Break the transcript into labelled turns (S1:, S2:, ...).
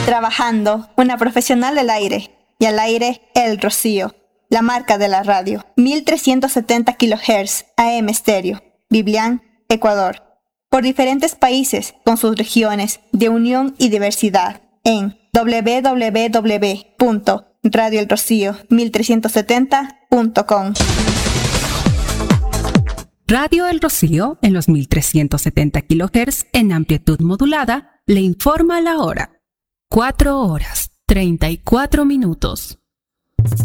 S1: Trabajando, una profesional del aire. Y al aire, El Rocío, la marca de la radio. 1370 kHz AM estéreo. Biblián, Ecuador. Por diferentes países, con sus regiones de unión y diversidad. En www.radioelrocío1370.com.
S2: Radio El Rocío, en los 1370 kHz en amplitud modulada, le informa la hora. 4 horas, 34 minutos.